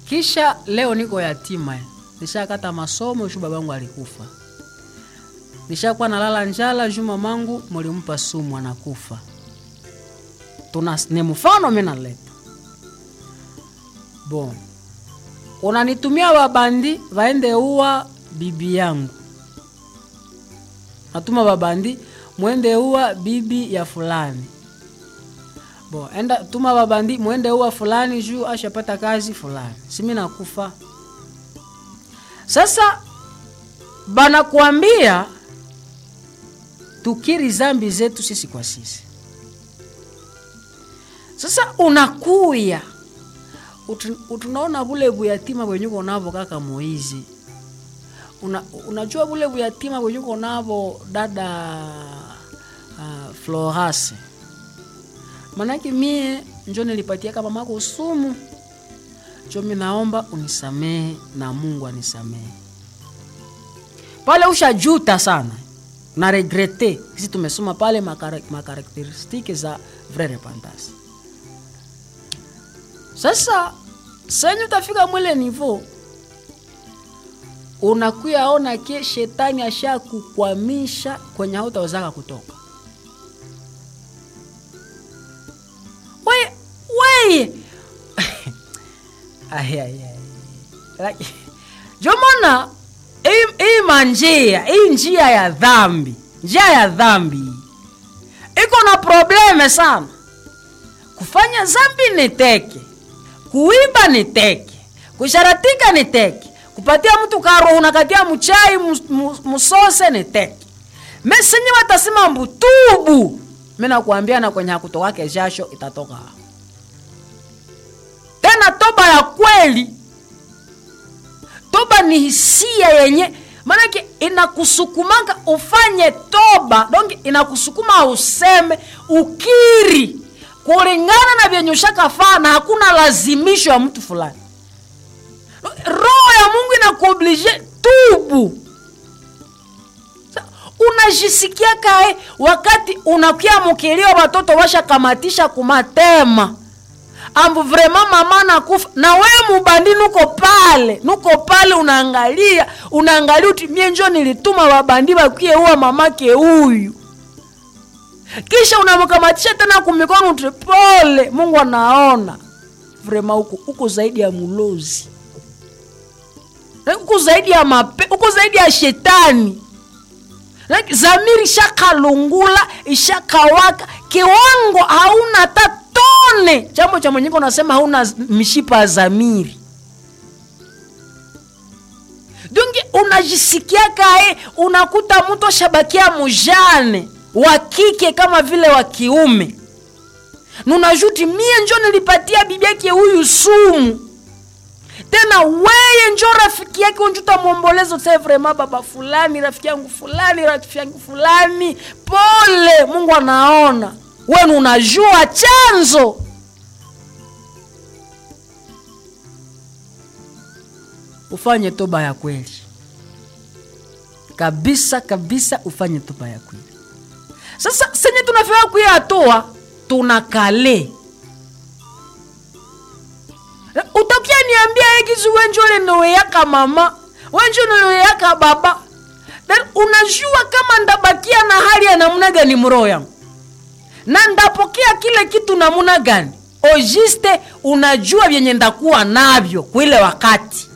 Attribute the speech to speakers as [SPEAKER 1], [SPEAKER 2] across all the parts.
[SPEAKER 1] Kisha leo niko yatima. Nishakata masomo juu babangu alikufa. Nishakuwa nalala njala juu mamangu mlimpa sumu anakufa. Ni mfano mimi naleta. Bon. Unanitumia wabandi waende uwa bibi yangu. Natuma wabandi muende uwa bibi ya fulani. Bon, enda tuma wabandi muende uwa fulani juu ashapata kazi fulani. Si mimi nakufa. Sasa bana kuambia tukiri zambi zetu sisi kwa sisi. Sasa unakuya tunaona bule buyatima bwenye uko nabo kaka Moizi. Unajua bule buyatima bwenye uko nabo dada Florence. Manake mie njo nilipatia kama mamako sumu. Njo mimi naomba unisamehe na Mungu anisamehe. Pale ushajuta sana. Na regrete. Sisi tumesoma pale makarakteristiki za vraie repentance. Sasa senyu utafika mwile nivo. Unakuya ona ke shetani asha kukwamisha kwenye hautawezaka kutoka. Wei. Like jomona hii njia ya dhambi. Njia ya dhambi iko na probleme sana. Kufanya dhambi ni teke. Kuiba ni teke. Kusharatika ni teke. Kupatia mtu karo unakatia mchai musose ni teke. Mesenye watasema mbutubu. Mimi nakuambia na kwenye hakutoka ke jasho itatoka. Tena toba ya kweli. Toba ni hisia yenye manake inakusukumanga ufanye toba. Donc inakusukuma useme ukiri kulingana na vyenye ushakafanya na hakuna lazimisho ya mtu fulani. Roho ya Mungu inakuoblige tubu. Unajisikia kae wakati unakia mukilio watoto washa kamatisha kumatema. Ambu vraiment mama nakufa na wewe mubandi nuko pale unaangalia utimie njo nilituma wabandi bakie huwa mamake huyu. Kisha unamkamatisha tena kumikono pole. Mungu anaona. Vraiment uko zaidi ya mulozi. Uko zaidi ya uko zaidi ya shetani. Like zamiri shakalungula, ishakawaka, kiwango hauna tatone. Jambo cha mwenyeko unasema hauna mishipa zamiri. Dungi unajisikia kae unakuta mtu shabakia mujane wa kike kama vile wa kiume. Nunajuti mie njo nilipatia bibi yake huyu sumu. Tena weye njo rafiki yake unjuta muombolezo c'est vraiment baba fulani, rafiki yangu fulani. Pole, Mungu anaona. Wewe unajua chanzo. Ufanye toba ya kweli. Kabisa ufanye toba ya kweli. Sasa senye tunafika kuyatoa tunakale. Utakia niambia egizu wenjole nowe yaka mama, wenjole nowe yaka baba. Then unajua kama ndabakia na hali ya namuna gani mroho yangu. Na ndapokea kile kitu namuna gani. Ojiste unajua vyenye ndakuwa navyo kuile wakati.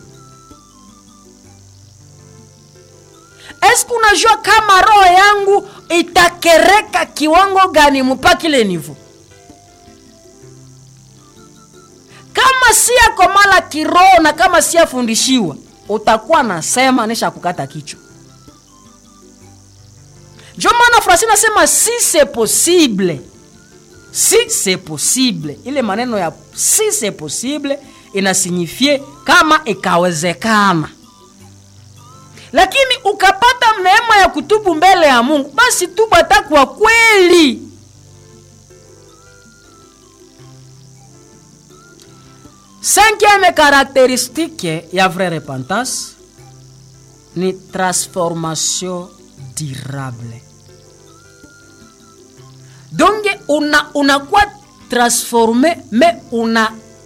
[SPEAKER 1] Eske unajua kama roho yangu itakereka kiwango gani mpaka ile nivo. Kama siya komala kiroho na kama siya fundishiwa, utakuwa nasema nesha kukata kichwa. Jomana Francine nasema si c'est possible. Si c'est possible. Ile maneno ya si c'est possible inasignifie kama ikawezekana. Lakini ukapata neema ya kutubu mbele ya Mungu, basi tubu atakuwa kweli. Cinquième caractéristique ya vraie repentance ni transformation durable. Donc unakuwa transformé mais